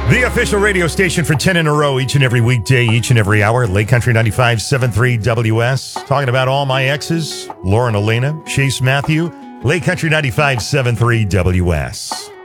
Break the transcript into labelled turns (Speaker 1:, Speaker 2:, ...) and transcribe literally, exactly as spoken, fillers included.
Speaker 1: The official radio station for ten in a row each and every weekday, each and every hour. Lake Country ninety-five point seven three W S. Talking about all my exes. Lauren Elena, Chase Matthew. Lake Country ninety-five point seven three W S.